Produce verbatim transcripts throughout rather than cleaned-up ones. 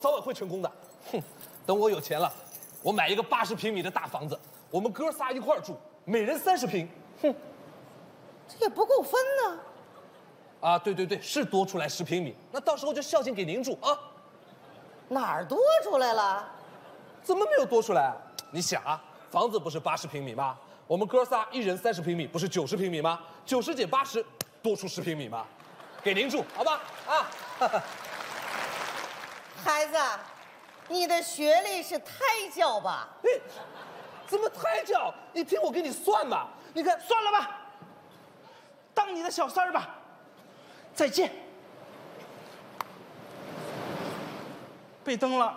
早晚会成功的。哼，等我有钱了，我买一个八十平米的大房子，我们哥仨一块儿住，每人三十平。哼， 这也不够分呢。 啊，对对对，是多出来十平米，那到时候就孝敬给您住啊。 哪儿多出来了？ 怎么没有多出来？你想啊，房子不是八十平米吗？我们哥仨一人三十平米，不是九十平米吗？九十减八十，多出十平米吗？给您住，好吧？啊， 孩子，你的学历是胎教吧？ 哎，怎么胎教？你听我给你算嘛。你看， 算了吧，当你的小三儿吧。再见。被蹬了，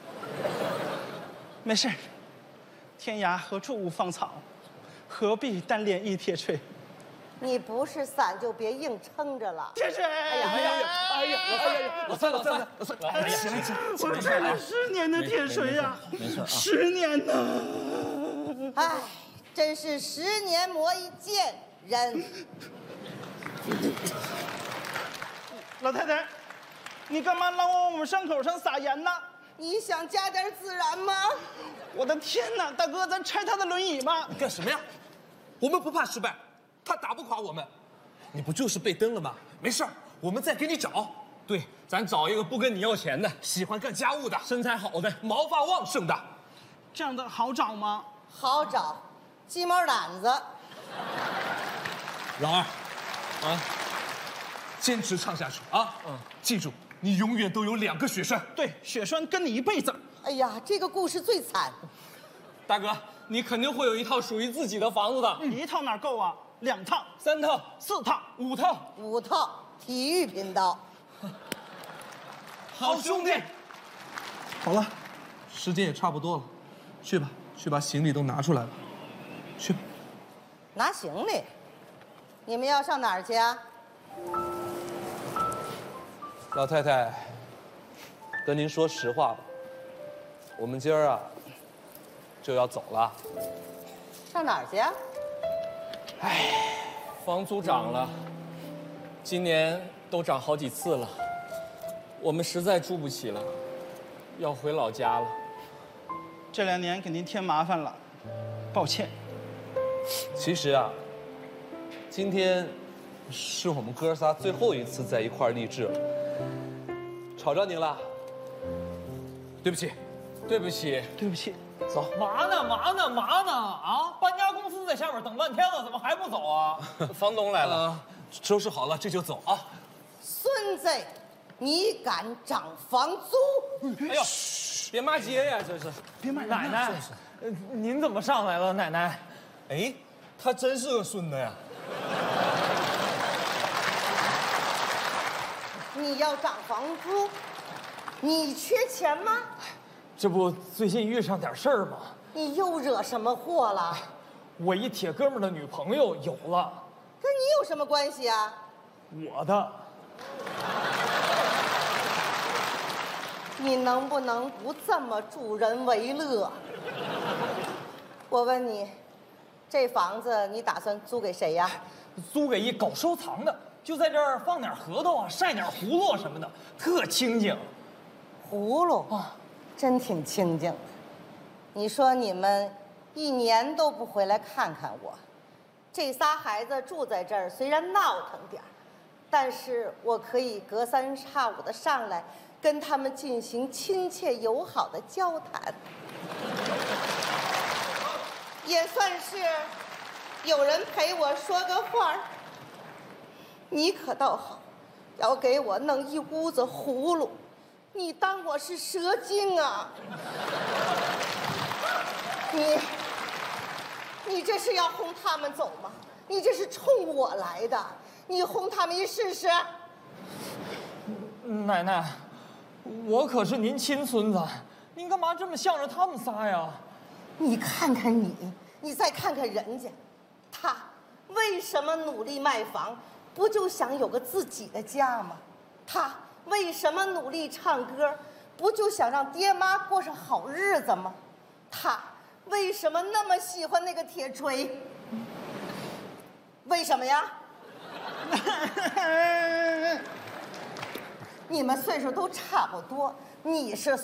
没事。天涯何处无芳草，何必单恋一铁锤。 你不是伞就别硬撑着了。 铁锤！哎呀哎呀，哎呀，哎呀，我算了，算了，我算了。 哎呀，我撑了十年的铁锤呀， 没事啊， 十年呐！ 哎，真是十年磨一剑人。 老太太，你干嘛老往我们伤口上撒盐呢？ 你想加点孜然吗？ 我的天哪，大哥，咱拆他的轮椅吧！ 干什么呀？我们不怕失败，他打不垮我们。你不就是被蹬了吗？没事儿，我们再给你找。 对，咱找一个不跟你要钱的， 喜欢干家务的， 身材好的， 毛发旺盛的。 这样的好找吗？ 好找，鸡毛掸子。 老二，啊，坚持唱下去啊！嗯，记住，你永远都有两个血栓。 对，血栓跟你一辈子。 哎呀，这个故事最惨。 大哥，你肯定会有一套属于自己的房子的。 嗯、一套哪够啊？两套、 三套、 四套、 五套， 五套。体育频道。 好兄弟。 好了，时间也差不多了，去吧，去把行李都拿出来吧，去吧。 拿行李？你们要上哪儿去啊？ 老太太，跟您说实话吧，我们今儿啊就要走了。 上哪儿去啊？ 唉，房租涨了，今年都涨好几次了，我们实在住不起了，要回老家了。 这两年给您添麻烦了，抱歉。 其实啊，今天是我们哥仨最后一次在一块儿励志了，吵着您了，对不起， 对不起， 对不起。 走。 嘛呢嘛呢嘛呢啊！搬家公司在下面等半天了，怎么还不走啊？ 房东来了， 呃，收拾好了这就走啊。 孙子，你敢涨房租？ 哎呦，别骂街呀，这是。 别骂人啊奶奶，呃您怎么上来了？奶奶， 哎，他真是个孙子呀。 你要涨房租？你缺钱吗？ 这不最近遇上点事儿吗？ 你又惹什么祸了？ 我一铁哥们儿的女朋友有了， 跟你有什么关系啊？ 我的。 你能不能不这么助人为乐？我问你，这房子你打算租给谁呀？ 租给一搞收藏的，就在这儿放点核桃啊，晒点葫芦什么的，特清静。 葫芦啊，真挺清静的。你说你们一年都不回来看看我，这仨孩子住在这儿，虽然闹腾点儿，但是我可以隔三差五的上来跟他们进行亲切友好的交谈，也算是有人陪我说个话儿。你可倒好，要给我弄一屋子葫芦，你当我是蛇精啊？你，你这是要轰他们走吗？你这是冲我来的，你轰他们一试试？ 奶奶，我可是您亲孙子，您干嘛这么向着他们仨呀？ 你看看你，你再看看人家，他为什么努力卖房？不就想有个自己的家吗？他为什么努力唱歌？不就想让爹妈过上好日子吗？他为什么那么喜欢那个铁锤？为什么呀？你们岁数都差不多， 你是